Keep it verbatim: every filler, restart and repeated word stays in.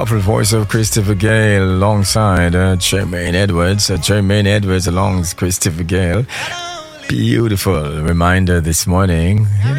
powerful voice of Christopher Gale alongside uh, Jermaine Edwards. Uh, Jermaine Edwards alongside Christopher Gale. Beautiful reminder this morning. You know,